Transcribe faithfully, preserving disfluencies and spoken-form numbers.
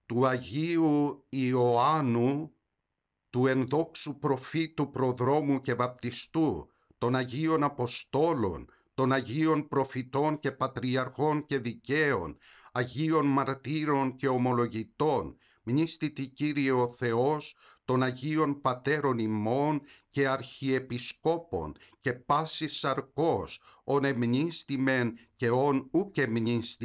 του Αγίου Ιωάννου, του ενδόξου προφήτου προδρόμου και βαπτιστού, των Αγίων Αποστόλων, των Αγίων Προφητών και Πατριαρχών και Δικαίων, Αγίων Μαρτύρων και Ομολογητών, μνήστητη Κύριε ο Θεός, των Αγίων Πατέρων ημών και Αρχιεπισκόπων και πάσης σαρκός, ον εμνήστημεν και ον ουκ εμνήστη